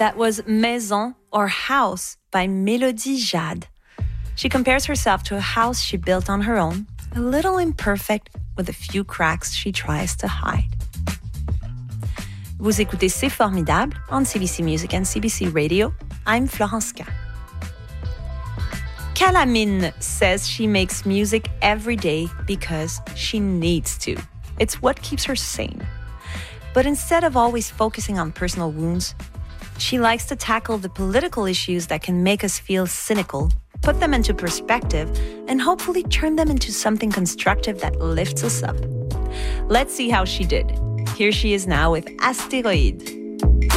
That was Maison or House by Mélodie Jade. She compares herself to a house she built on her own, a little imperfect with a few cracks she tries to hide. Vous écoutez C'est Formidable on CBC Music and CBC Radio. I'm Florence K. Calamine says she makes music every day because she needs to. It's what keeps her sane. But instead of always focusing on personal wounds, she likes to tackle the political issues that can make us feel cynical, put them into perspective, and hopefully turn them into something constructive that lifts us up. Let's see how she did. Here she is now with Astéroïde.